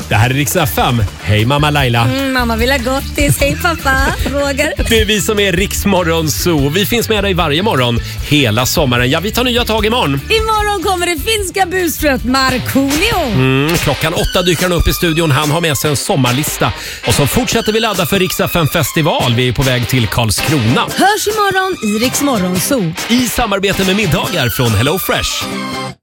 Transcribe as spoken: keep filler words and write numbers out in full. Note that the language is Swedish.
Det här är Rix F M. Hej mamma Laila. Mm, mamma vill ha gottis. Hej pappa, Roger. Det är vi som är Rix Morgon Zoo. Vi finns med dig varje morgon hela sommaren. Ja, vi tar nya tag imorgon. Imorgon kommer det finska busfröet Markoolio. Mm, klockan åtta dyker han upp i studion. Han har med sig en sommarlista. Och så fortsätter vi ladda för Rix F M festival. Vi är på väg till Karlskrona. Hörs imorgon i Rix Morgon Zoo. I samarbete med middagar från Hello Fresh.